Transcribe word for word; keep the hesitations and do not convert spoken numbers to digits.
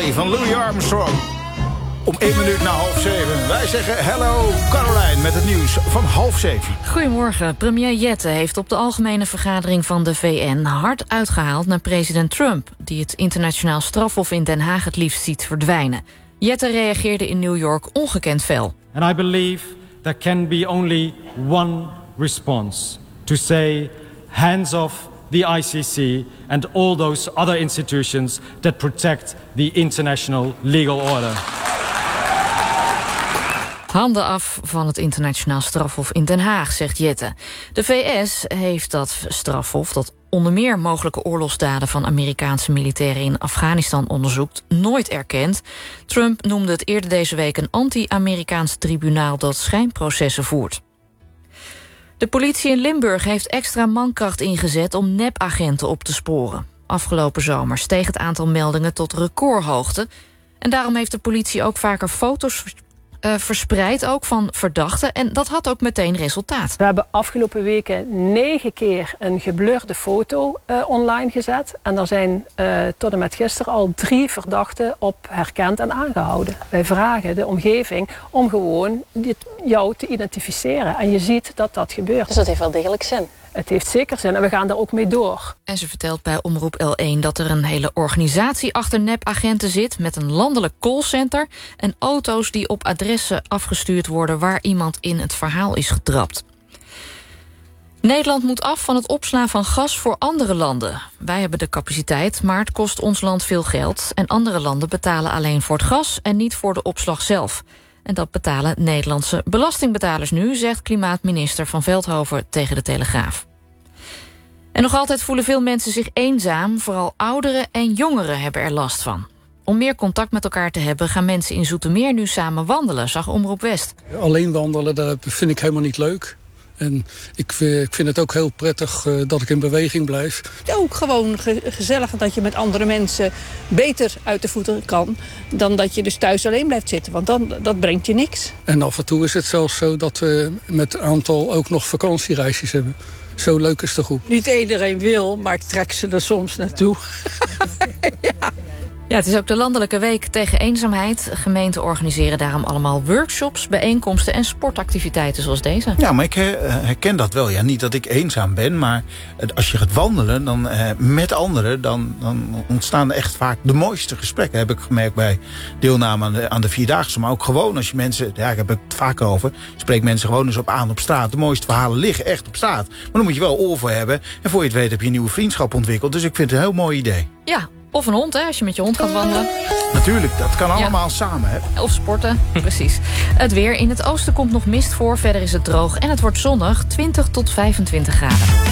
Valley van Louis Armstrong. Om één minuut na half zeven. Wij zeggen hello Caroline met het nieuws van half zeven. Goedemorgen. Premier Jette heeft op de algemene vergadering van de V N hard uitgehaald naar president Trump, die het internationaal strafhof in Den Haag het liefst ziet verdwijnen. Jette reageerde in New York ongekend fel. And I believe there can be only one response: to say hands off the I C C and all those other institutions that protect the international legal order. Handen af van het internationaal strafhof in Den Haag, zegt Jette. De V S heeft dat strafhof, dat onder meer mogelijke oorlogsdaden van Amerikaanse militairen in Afghanistan onderzoekt, nooit erkend. Trump noemde het eerder deze week een anti-Amerikaans tribunaal dat schijnprocessen voert. De politie in Limburg heeft extra mankracht ingezet om nepagenten op te sporen. Afgelopen zomer steeg het aantal meldingen tot recordhoogte. En daarom heeft de politie ook vaker foto's Uh, verspreid ook van verdachten. En dat had ook meteen resultaat. We hebben afgelopen weken negen keer een geblurde foto uh, online gezet. En er zijn uh, tot en met gisteren al drie verdachten op herkend en aangehouden. Wij vragen de omgeving om gewoon dit, jou te identificeren. En je ziet dat dat gebeurt. Dus dat heeft wel degelijk zin. Het heeft zeker zin en we gaan daar ook mee door. En ze vertelt bij Omroep L één dat er een hele organisatie achter nepagenten zit, met een landelijk callcenter en auto's die op adressen afgestuurd worden waar iemand in het verhaal is getrapt. Nederland moet af van het opslaan van gas voor andere landen. Wij hebben de capaciteit, maar het kost ons land veel geld. En andere landen betalen alleen voor het gas en niet voor de opslag zelf. En dat betalen Nederlandse belastingbetalers nu, zegt klimaatminister Van Veldhoven tegen de Telegraaf. En nog altijd voelen veel mensen zich eenzaam. Vooral ouderen en jongeren hebben er last van. Om meer contact met elkaar te hebben gaan mensen in Zoetermeer nu samen wandelen, zag Omroep West. Alleen wandelen, dat vind ik helemaal niet leuk. En ik vind het ook heel prettig uh, dat ik in beweging blijf. Ook gewoon ge- gezellig dat je met andere mensen beter uit de voeten kan dan dat je dus thuis alleen blijft zitten. Want dan, dat brengt je niks. En af en toe is het zelfs zo dat we met een aantal ook nog vakantiereisjes hebben. Zo leuk is de groep. Niet iedereen wil, maar ik trek ze er soms naartoe. Ja. Ja, het is ook de Landelijke Week tegen eenzaamheid. Gemeenten organiseren daarom allemaal workshops, bijeenkomsten en sportactiviteiten zoals deze. Ja, maar ik herken dat wel. Ja, niet dat ik eenzaam ben, maar als je gaat wandelen dan, uh, met anderen, dan, dan ontstaan er echt vaak de mooiste gesprekken. Heb ik gemerkt bij deelname aan de, aan de Vierdaagse. Maar ook gewoon als je mensen, ja, ik heb het vaak over, spreek mensen gewoon eens op aan op straat. De mooiste verhalen liggen echt op straat. Maar dan moet je wel oor voor hebben. En voor je het weet heb je een nieuwe vriendschap ontwikkeld. Dus ik vind het een heel mooi idee. Ja. Of een hond, hè, als je met je hond gaat wandelen. Natuurlijk, dat kan allemaal ja. samen. Hè? Of sporten, precies. Het weer. In het oosten komt nog mist voor. Verder is het droog en het wordt zonnig. twintig tot vijfentwintig graden.